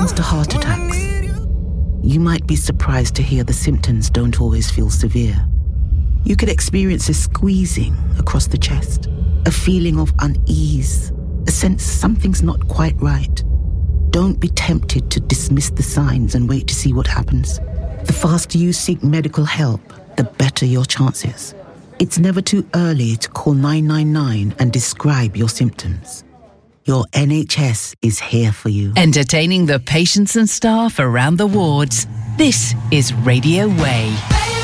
comes to heart attacks, you might be surprised to hear the symptoms don't always feel severe. You could experience a squeezing across the chest, a feeling of unease, a sense something's not quite right. Don't be tempted to dismiss the signs and wait to see what happens. The faster you seek medical help, the better your chances. It's never too early to call 999 and describe your symptoms. Your NHS is here for you. Entertaining the patients and staff around the wards. This is Radio Way.